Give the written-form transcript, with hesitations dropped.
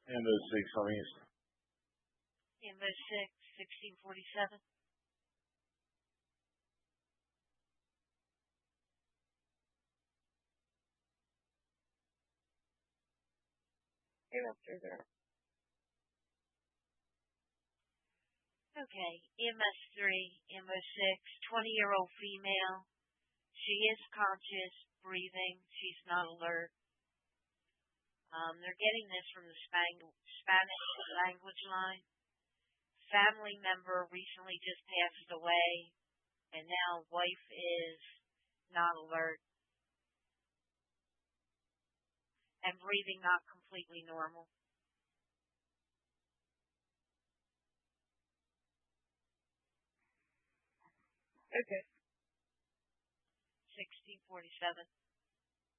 MO6 on East. MO6, 1647. Okay, MS3, MO6, 20-year-old female. She is conscious, breathing. She's not alert. They're getting this from the Spanish language line. Family member recently just passed away, and now wife is not alert and breathing not completely normal. Okay. 1647.